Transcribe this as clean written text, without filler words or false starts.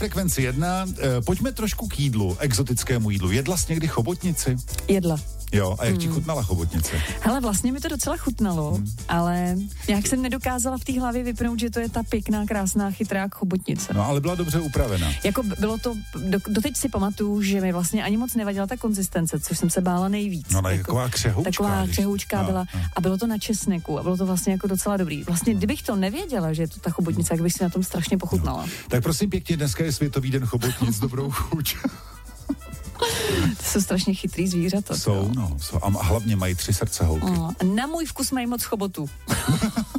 Frekvenci 1, pojďme trošku k jídlu, exotickému jídlu. Jedla jsi někdy chobotnici? Jedla. Jo, a jak ti chutnala chobotnice? Hele, vlastně mi to docela chutnalo, ale nějak jsem nedokázala v té hlavě vypnout, že to je ta pěkná, krásná, chytrá chobotnice. No, ale byla dobře upravena. Jako bylo to, doteď si pamatuju, že mi vlastně ani moc nevadila ta konzistence, což jsem se bála nejvíc. No, ale taková křehoučka. Taková křehoučka byla a bylo to na česneku a bylo to vlastně jako docela dobrý. Vlastně, kdybych to nevěděla, že je to ta chobotnice, tak bych si na tom strašně pochutnala. No. Tak prosím pěkně, dneska je Světový den chobotnic, dobrou chuť. To jsou strašně chytrý zvířata. Jsou. A hlavně mají 3 srdce holky. Na můj vkus mají moc chobotů.